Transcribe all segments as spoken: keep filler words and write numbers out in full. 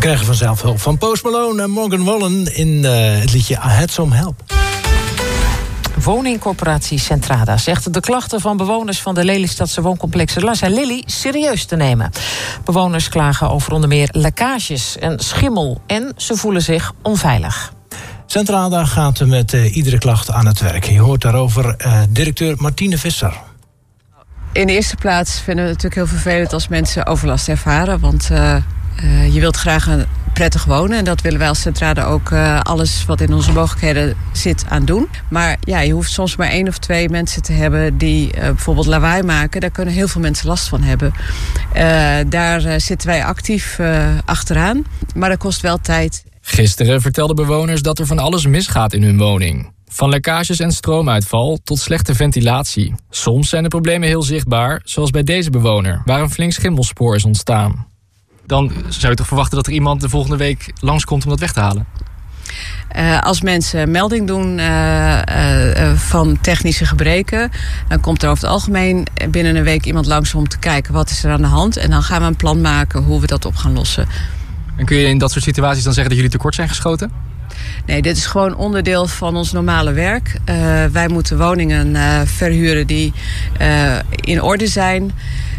krijgen vanzelf hulp van Post Malone en Morgan Wallen in uh, het liedje I Had Some Help. Woningcorporatie Centrada zegt de klachten van bewoners van de Lelystadse wooncomplexen Lars en Lily serieus te nemen. Bewoners klagen over onder meer lekkages en schimmel en ze voelen zich onveilig. Centrada gaat met uh, iedere klacht aan het werk. Je hoort daarover uh, directeur Martine Visser. In de eerste plaats vinden we het natuurlijk heel vervelend als mensen overlast ervaren. Want uh, uh, je wilt graag een prettig wonen. En dat willen wij als Centrada ook uh, alles wat in onze mogelijkheden zit aan doen. Maar ja, je hoeft soms maar één of twee mensen te hebben die uh, bijvoorbeeld lawaai maken. Daar kunnen heel veel mensen last van hebben. Uh, daar uh, zitten wij actief uh, achteraan. Maar dat kost wel tijd. Gisteren vertelden bewoners dat er van alles misgaat in hun woning. Van lekkages en stroomuitval tot slechte ventilatie. Soms zijn de problemen heel zichtbaar, zoals bij deze bewoner, waar een flink schimmelspoor is ontstaan. Dan zou je toch verwachten dat er iemand de volgende week langskomt om dat weg te halen? Uh, als mensen melding doen uh, uh, van technische gebreken, dan komt er over het algemeen binnen een week iemand langs om te kijken wat is er aan de hand. En dan gaan we een plan maken hoe we dat op gaan lossen. En kun je in dat soort situaties dan zeggen dat jullie tekort zijn geschoten? Nee, dit is gewoon onderdeel van ons normale werk. Uh, wij moeten woningen uh, verhuren die uh, in orde zijn.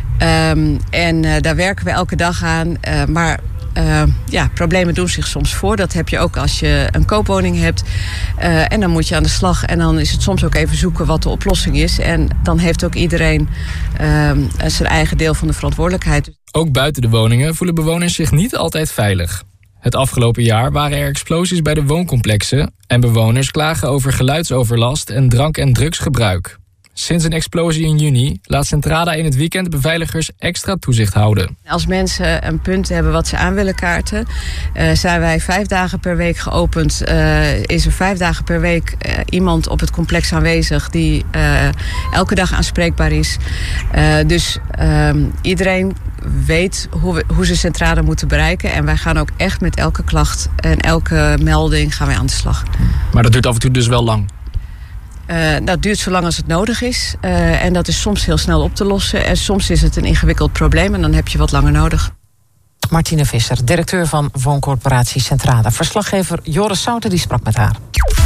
Um, en uh, daar werken we elke dag aan. Uh, maar uh, ja, problemen doen zich soms voor. Dat heb je ook als je een koopwoning hebt. Uh, en dan moet je aan de slag. En dan is het soms ook even zoeken wat de oplossing is. En dan heeft ook iedereen uh, zijn eigen deel van de verantwoordelijkheid. Ook buiten de woningen voelen bewoners zich niet altijd veilig. Het afgelopen jaar waren er explosies bij de wooncomplexen en bewoners klagen over geluidsoverlast en drank- en drugsgebruik. Sinds een explosie in juni laat Centrada in het weekend beveiligers extra toezicht houden. Als mensen een punt hebben wat ze aan willen kaarten, uh, zijn wij vijf dagen per week geopend. Uh, is er vijf dagen per week uh, iemand op het complex aanwezig die uh, elke dag aanspreekbaar is. Uh, dus uh, iedereen weet hoe, we, hoe ze Centrada moeten bereiken. En wij gaan ook echt met elke klacht en elke melding gaan wij aan de slag. Maar dat duurt af en toe dus wel lang? Uh, dat duurt zo lang als het nodig is. Uh, en dat is soms heel snel op te lossen. En soms is het een ingewikkeld probleem en dan heb je wat langer nodig. Martine Visser, directeur van Wooncorporatie Centrada. Verslaggever Joris Souter die sprak met haar.